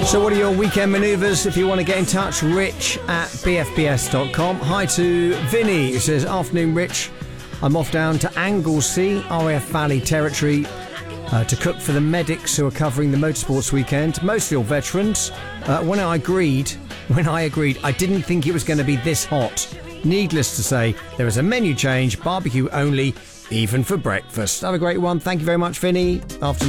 So what are your weekend manoeuvres? If you want to get in touch, rich at bfbs.com. Hi to Vinny, who says, afternoon, Rich. I'm off down to Anglesey, RAF Valley territory, to cook for the medics who are covering the motorsports weekend, mostly all veterans. When I agreed, I didn't think it was going to be this hot. Needless to say, there is a menu change, barbecue only, even for breakfast. Have a great one. Thank you very much, Vinny. After